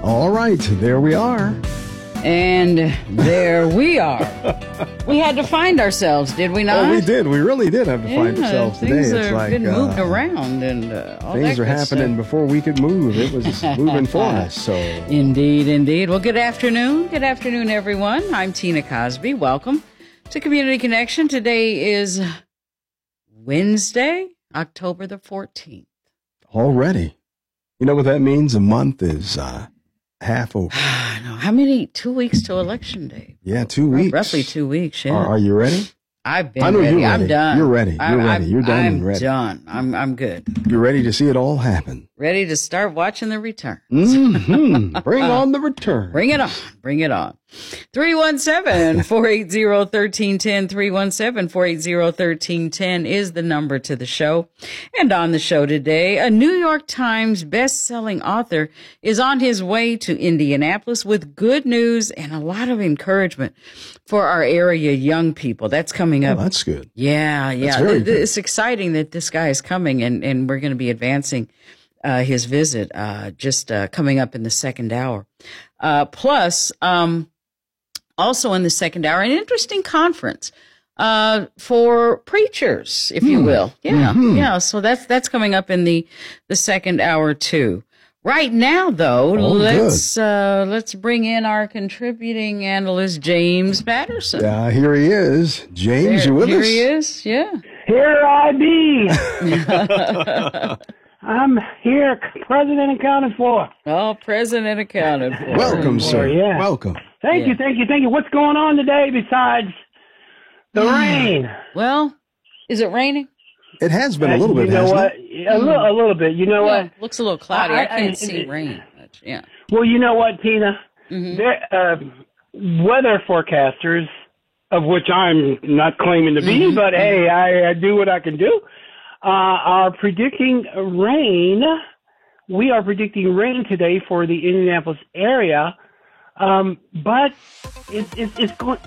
All right, there we are. And there we are. We had to find ourselves, did we not? Oh, we did. We really did have to find ourselves today. Things It's are like getting moved around and all things that are good happening stuff. before we could move. It was moving for us. So Indeed, indeed. Well, good afternoon. Good afternoon, everyone. I'm Tina Cosby. Welcome to Community Connection. Today is Wednesday, October the 14th. already, you know what that means? A month is half over. I know. How many? 2 weeks to Election Day. Yeah, 2 weeks. Roughly 2 weeks, yeah. Are you ready? I've been I know ready. you're ready. I'm done. You're ready. You're ready. You're done and ready. I'm done. I'm good. You're ready to see it all happen. Ready to start watching the return. Mm-hmm. Bring on the return. Bring it on. Bring it on. 317-480-1310. 317-480-1310 is the number to the show. And on the show today, a New York Times best-selling author is on his way to Indianapolis with good news and a lot of encouragement for our area young people. That's coming up. Oh, that's good. Yeah. That's very good. It's exciting that this guy is coming, and we're going to be advancing his visit just coming up in the second hour. Plus, also in the second hour, an interesting conference for preachers, if you will. Yeah, yeah. So that's coming up in the second hour too. Right now, though, let's bring in our contributing analyst, James Patterson. Yeah, here he is. James, you with us? Here he is, yeah. Here I be. I'm here, president accounted for. Oh, president accounted for. Welcome, sir. Yeah. Welcome. Thank you. What's going on today besides the rain? Well, is it raining? It has been a little bit, You know hasn't what? it? A little bit. You know Yeah, what? looks a little cloudy. I can't see rain much. Yeah. Well, you know what, Tina? Weather forecasters, of which I'm not claiming to be, but hey, I do what I can do, are predicting rain. We are predicting rain today for the Indianapolis area, but it's going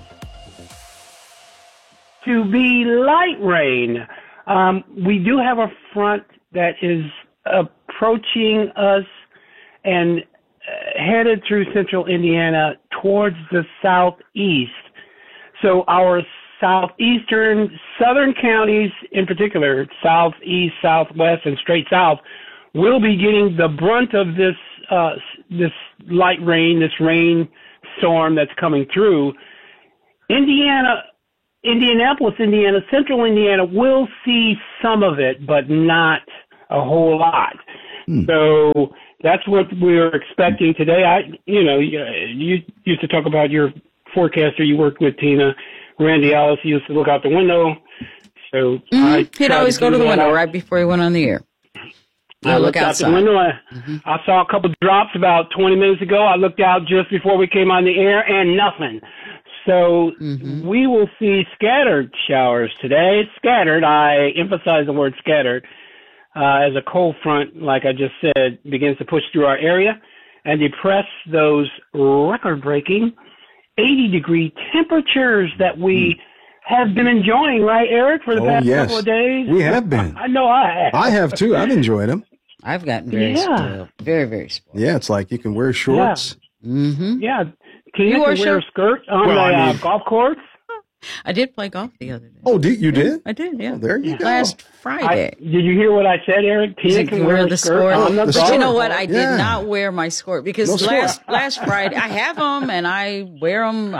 to be light rain. We do have a front that is approaching us and headed through central Indiana towards the southeast. So our southeastern, southern counties in particular, southeast, southwest, and straight south, will be getting the brunt of this light rain, this rain storm that's coming through. Indianapolis, Indiana, central Indiana will see some of it, but not a whole lot. So that's what we're expecting today. You used to talk about your forecaster you worked with, Tina. Randy Ellis used to look out the window. So he'd always go to the window right before he went on the air. I looked outside. out the window. I saw a couple drops about 20 minutes ago. I looked out just before we came on the air, and nothing. So we will see scattered showers today. Scattered, I emphasize the word scattered, as a cold front, like I just said, begins to push through our area and depress those record-breaking 80-degree temperatures that we have been enjoying, right, Eric, for the past couple of days? We have been. I know I have. I have too. I've enjoyed them. I've gotten very spoiled. Very, very spoiled. Yeah, it's like you can wear shorts. Yeah. Tina You wore can wear a skirt on the golf course. I did play golf the other day. Oh, you did? I did, yeah. Oh, there you go. Last Friday. Did you hear what I said, Eric? Tina can wear the a skirt on the But golf you know what? course. I did not wear my skirt because last Friday, I have them and I wear them.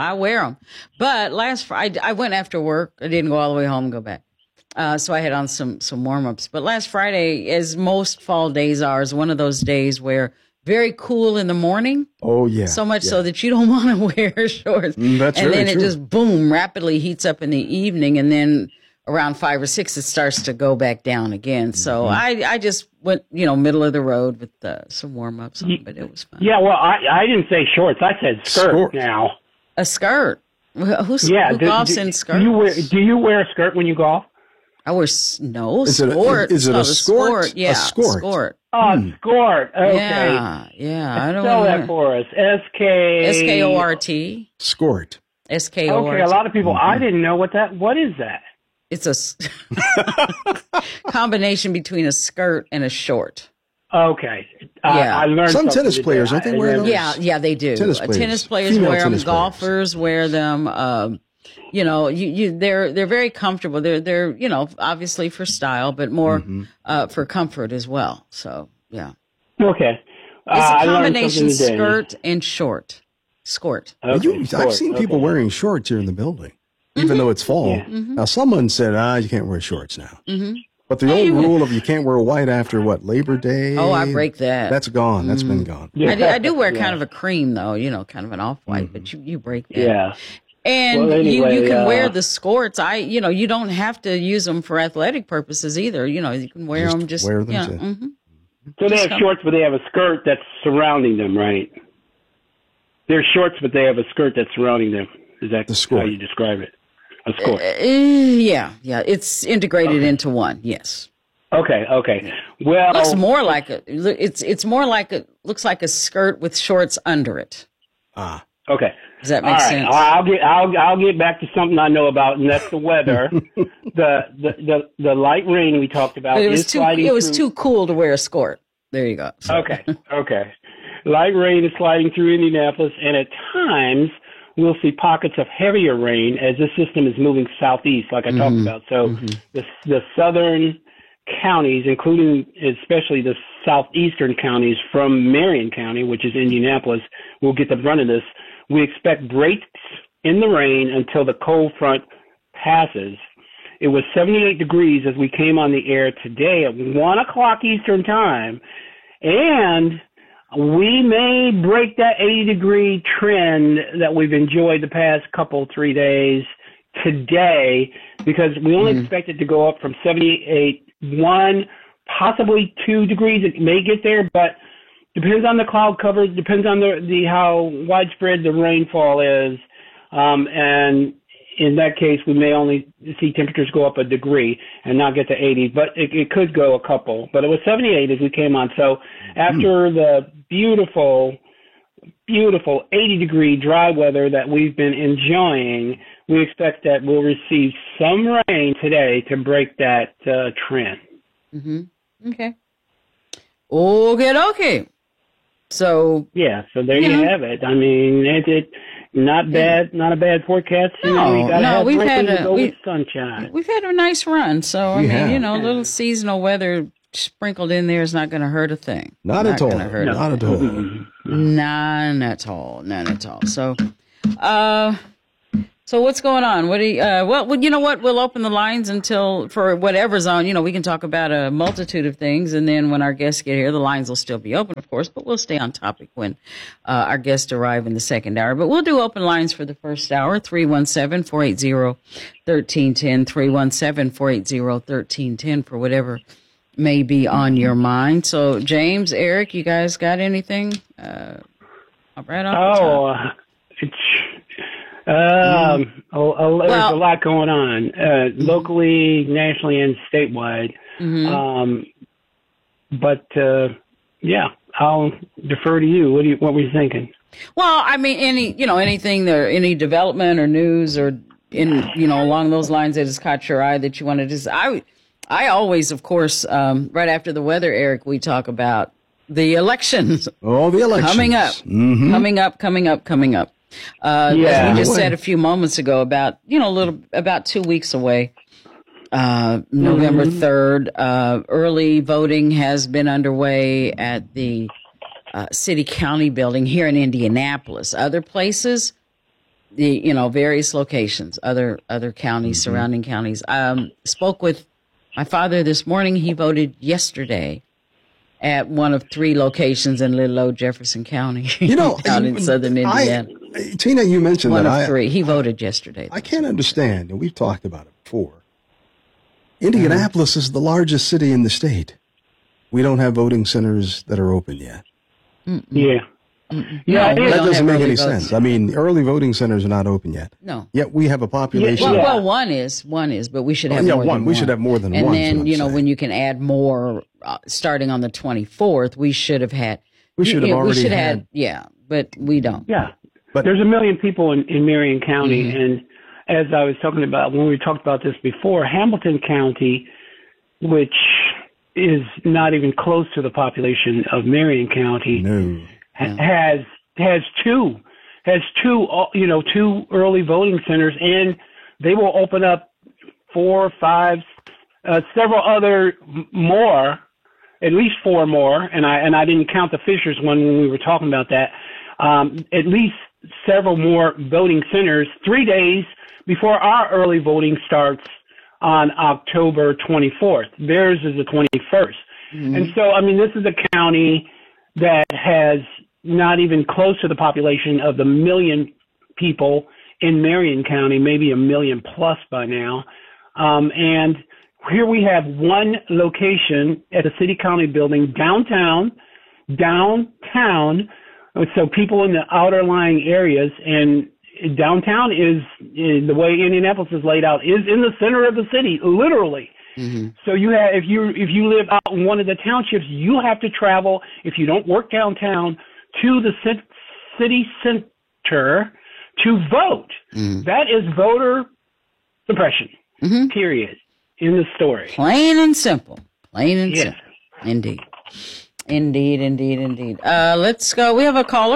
But last Friday, I went after work. I didn't go all the way home and go back. So I had on some warm-ups. But last Friday, as most fall days are, is one of those days where very cool in the morning. Oh, yeah. So much so that you don't want to wear shorts. That's and really then it just, boom, rapidly heats up in the evening. And then around 5 or 6, it starts to go back down again. So I just went, middle of the road with some warm-ups on, but it was fun. Yeah, well, I didn't say shorts. I said skirt now. A skirt? Who golfs in skirts? Do you wear a skirt when you golf? I wear sport. Is it a skort? Yeah, a skort. Skort. Oh, skort. Okay. Yeah. I don't Spell know. that for us. Skort. Skort. Skort. Okay, a lot of people, I didn't know what is that? It's a combination between a skirt and a short. Okay. Yeah. I learned Some something tennis today. players, aren't they wearing those? Yeah, they do. Tennis players. Tennis players Female wear them. tennis players. Golfers wear them. You know, they're very comfortable. They're you know, obviously for style, but more for comfort as well. So yeah, Okay. it's I a learned combination something today. skirt and short. Skort. Okay, I've sport, seen people okay. wearing shorts here in the building, even though it's fall. Yeah. Now, someone said, you can't wear shorts now. But the Yeah, old you- rule of you can't wear white after, what, Labor Day? Oh, I break that. That's gone. That's been gone. I do wear Yeah. kind of a cream though, you know, kind of an off-white, but you break that. Yeah. And Well, anyway, you can wear the skirts. You know, you don't have to use them for athletic purposes either. You know, you can wear them just wear them yeah. too. So they have shorts, but they have a skirt that's surrounding them, right? They're shorts, but they have a skirt that's surrounding them. Is that The skirt. how you describe it? A skirt. Yeah. It's integrated into one. Yes. Okay. Well, Looks more like it's more like looks like a skirt with shorts under it. okay. Does that All make right. sense? I'll get back to something I know about, and that's the weather. the light rain we talked about But it is sliding. it was through. too cool to wear a skirt. There you go. So- Okay. Light rain is sliding through Indianapolis, and at times we'll see pockets of heavier rain as this system is moving southeast, like I talked about. So the southern counties, including especially the southeastern counties from Marion County, which is Indianapolis, will get the brunt of this. We expect breaks in the rain until the cold front passes. It was 78 degrees as we came on the air today at 1 o'clock Eastern time, and we may break that 80-degree trend that we've enjoyed the past 3 days today, because we only expect it to go up from 78, 1, possibly 2 degrees. It may get there, but depends on the cloud cover, depends on the how widespread the rainfall is, and in that case, we may only see temperatures go up a degree and not get to 80, but it could go a couple. But it was 78 as we came on. So after the beautiful 80-degree dry weather that we've been enjoying, we expect that we'll receive some rain today to break that trend. Okay. Okay. So Yeah, so there you have it. I mean, it not bad, not a bad forecast. You know, you gotta have we've rain had to go with sunshine. we've had a nice run. So I We mean, have. you know, a little seasonal weather sprinkled in there is not going to hurt a thing. Not at all. gonna hurt a Not at all. None at all. So what's going on? What do you, well, you know what? We'll open the lines until for whatever's on. You know, we can talk about a multitude of things, and then when our guests get here, the lines will still be open, of course, but we'll stay on topic when our guests arrive in the second hour. But we'll do open lines for the first hour, 317-480-1310, 317-480-1310 for whatever may be on your mind. So, James, Eric, you guys got anything? Right off the top. There's a lot going on, locally, nationally, and statewide. But I'll defer to you. What were you thinking? Well, I mean, anything there, any development or news or along those lines that has caught your eye that you wanted to. I always, of course, right after the weather, Eric, we talk about the elections. Oh, the elections. Coming up. As we just said a few moments ago, about 2 weeks away, November 3rd, early voting has been underway at the city county building here in Indianapolis. Other places, various locations, other counties, surrounding counties. Spoke with my father this morning. He voted yesterday at one of 3 locations in Little Old Jefferson County, out in southern Indiana. Tina, you mentioned one that. of 3. He voted yesterday. I can't understand, and we've talked about it before. Indianapolis is the largest city in the state. We don't have voting centers that are open yet. Yeah. That doesn't make any votes. sense. I mean, early voting centers are not open yet. No. Yet we have a population. Well, one is, but we should have more than one. We should have more than and one. And then, when you can add more, starting on the 24th, we should have had. We should have already had. Yeah, but we don't. Yeah. But there's 1 million people in Marion County, and as I was talking about when we talked about this before, Hamilton County, which is not even close to the population of Marion County, No. has two two early voting centers, and they will open up 4 or 5, several other more, at least 4 more, and I didn't count the Fishers one when we were talking about that. At least several more voting centers 3 days before our early voting starts on October 24th. Theirs is the 21st. Mm-hmm. And so, I mean, this is a county that has not even close to the population of the 1 million people in Marion County, maybe 1 million plus by now. And here we have one location at the City County building downtown. So people in the outer lying areas, and downtown is the way Indianapolis is laid out, is in the center of the city, literally. Mm-hmm. So you have, if you live out in one of the townships, you have to travel, if you don't work downtown, to the city center to vote. Mm-hmm. That is voter suppression. Mm-hmm. Period. In the story. Plain and simple. Plain and simple. Indeed. Indeed. Let's go. We have a caller,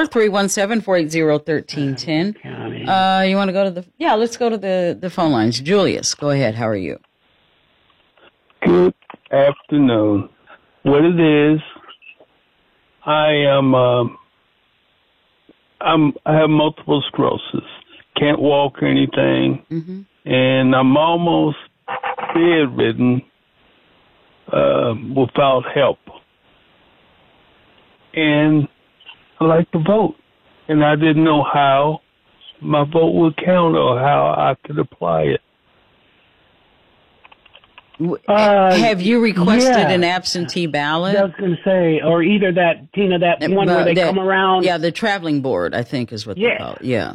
317-480-1310. You want to go to let's go to the phone lines. Julius, go ahead. How are you? Good afternoon. What it is, I have multiple sclerosis. Can't walk or anything. Mm-hmm. And I'm almost bedridden, without help. And I like to vote. And I didn't know how my vote would count or how I could apply it. Have you requested an absentee ballot? I was going to say, or either that, Tina, that one where they come around. Yeah, the traveling board, I think is what they call it. Yeah.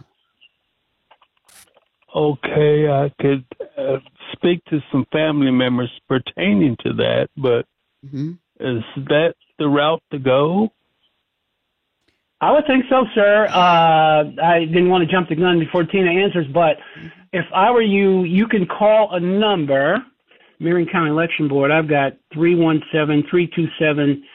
Okay, I could speak to some family members pertaining to that, but is that the route to go? I would think so, sir. I didn't want to jump the gun before Tina answers, but if I were you, you can call a number, Marion County Election Board. I've got 317-327-5100.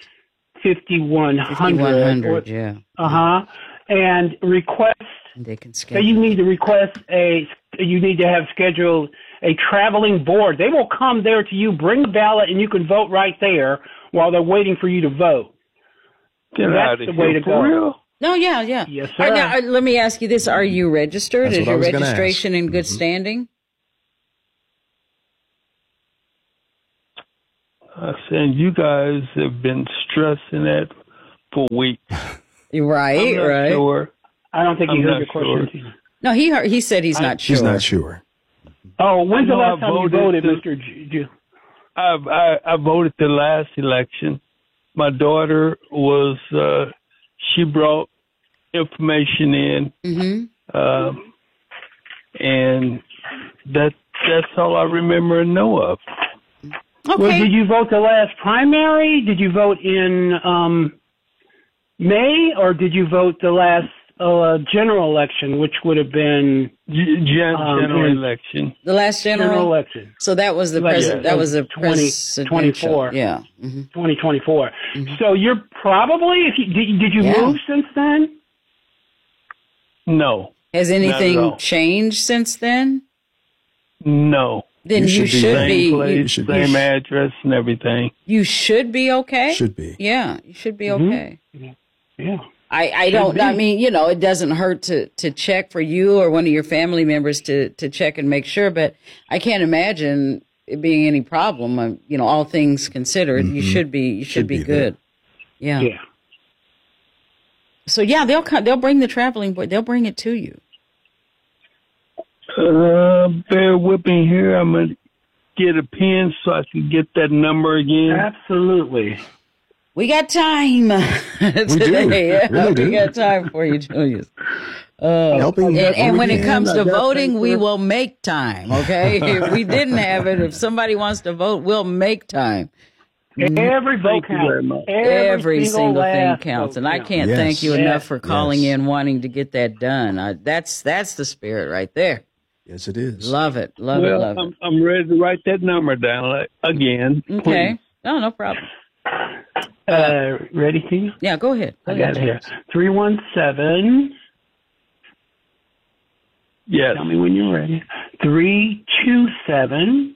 5100, yeah. And request. They can schedule. So you need to request you need to have scheduled a traveling board. They will come there to you, bring the ballot, and you can vote right there while they're waiting for you to vote. That's the way to go. Real? No, yeah. Yes, sir. Now, let me ask you this. Are you registered? Is your registration in good standing? I said, you guys have been stressing that for weeks. Right. Sure. I don't think he heard your question. Sure. No, he said he's not sure. He's not sure. Oh, when's the last time you voted, Mr. I voted the last election. My daughter was, she brought information in, and that's all I remember and know of. Okay. Well, did you vote the last primary? Did you vote in May, or did you vote the last general election, which would have been general election? The last general election. So that was the president. That was the 2024. Yeah, 2024. So you're probably, did you move since then? No. Has anything changed since then? No. Then you should be. Same address and everything. You should be okay. Should be. Yeah, you should be okay. Yeah. I don't, I mean, it doesn't hurt to check for you or one of your family members to check and make sure, but I can't imagine it being any problem. All things considered, you should be good. Yeah. So they'll bring the traveling board. They'll bring it to you. Bear with me here. I'm going to get a pen so I can get that number again. Absolutely. We got time today. We do. We got time for you, Julius. Helping and when it comes to voting, we will make time, okay? If we didn't have it, if somebody wants to vote, we'll make time. Every vote counts. Every single thing counts. And I can't thank you enough for calling in wanting to get that done. That's the spirit right there. Yes, it is. Love it. I'm ready to write that number down again. Okay. Please. Oh, no problem. Ready, Tina? Yeah, go ahead. I got it here. 317. Yes. Tell me when you're ready. 327.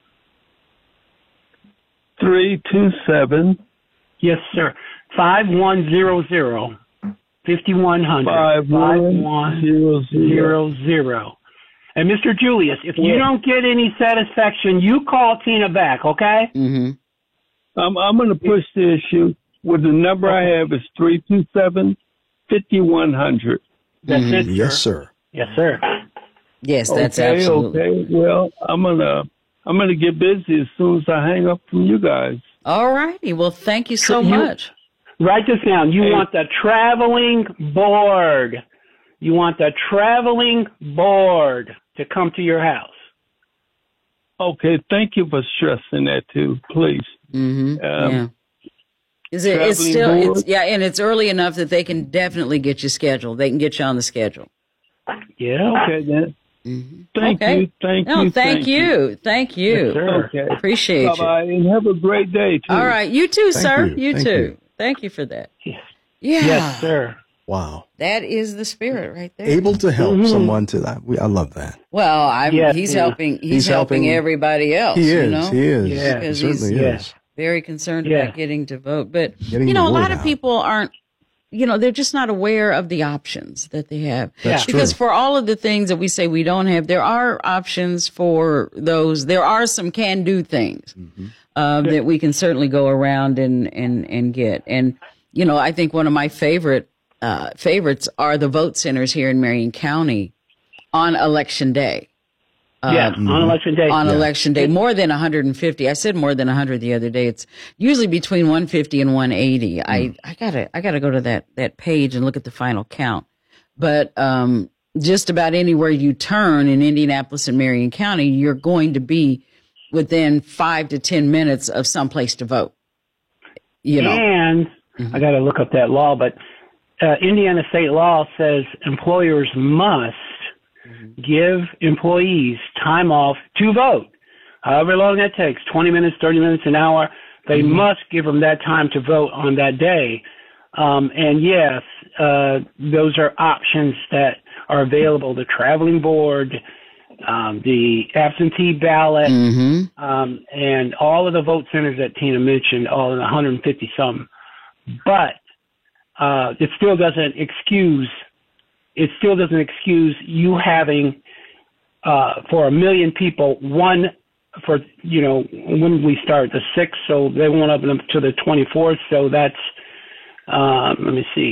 327. Yes, sir. 5100. 5100. 5100. And Mr. Julius, if you don't get any satisfaction, you call Tina back, okay? Mm-hmm. I'm going to push the issue. With the number I have is 327-5100. That's it, sir. Yes, sir. Yes, sir. Yes, that's absolutely. Okay. Well, I'm gonna get busy as soon as I hang up from you guys. All righty. Well, thank you so much. Write this down. You want the traveling board. You want the traveling board to come to your house. Okay. Thank you for stressing that too, please. Mm-hmm. Yeah. It's still, and it's early enough that they can definitely get you scheduled. They can get you on the schedule. Yeah. Okay then. Mm-hmm. Thank you. Thank you. Yes, sir. Okay. Appreciate you. Bye-bye, and have a great day, too. All right. You too, sir. You Thank too. you. Thank you for that. Yes. Yeah. Yes, sir. Wow. That is the spirit right there. Able to help someone to that. I love that. Well, Yes, he's yeah. helping. He's helping everybody else. He is. You know? He is. Yeah. He certainly is. Very concerned about getting to vote. But, Getting a the lot word of out. people aren't, they're just not aware of the options that they have. That's Because true. for all of the things that we say we don't have, there are options for those. There are some can-do things that we can certainly go around and get. And, I think one of my favorites are the vote centers here in Marion County on Election Day. On Election Day. On Election Day, more than 150. I said more than 100 the other day. It's usually between 150 and 180. I gotta go to that page and look at the final count. But just about anywhere you turn in Indianapolis and Marion County, you're going to be within 5 to 10 minutes of some place to vote. And I got to look up that law, but Indiana state law says employers must give employees time off to vote. However long that takes, 20 minutes, 30 minutes, an hour, they must give them that time to vote on that day. And yes, those are options that are available. The traveling board, the absentee ballot, and all of the vote centers that Tina mentioned, all of the 150 some. But it still doesn't excuse you having for 1 million people when we start the 6th, so they won't open up to the 24th. So that's let me see.